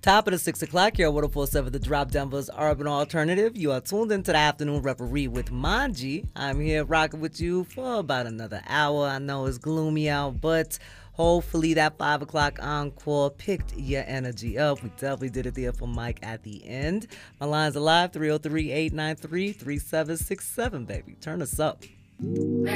Top of the 6 o'clock here, 1047 The Drop, Denver's Urban Alternative. You are tuned into the Afternoon Referee with Manji. I'm here rocking with you for about another hour. I know it's gloomy out, but hopefully that 5 o'clock encore picked your energy up. We definitely did it there for Mike at the end. My lines are live, 303-893-3767, baby. Turn us up.